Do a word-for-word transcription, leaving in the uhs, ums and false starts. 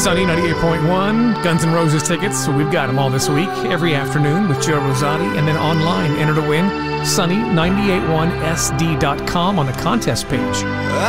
Sunny ninety-eight point one, Guns N' Roses tickets. So we've got them all this week, every afternoon with Joe Rosati. And then online, enter to win, sunny nine eight one S D dot com on the contest page.